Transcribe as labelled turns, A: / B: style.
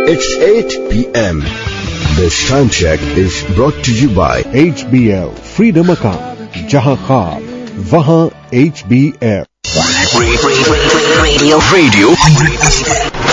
A: It's 8 p.m. This time check is brought to you by
B: HBL Freedom Account. जहां ख्वाब वहां HBL.
A: Radio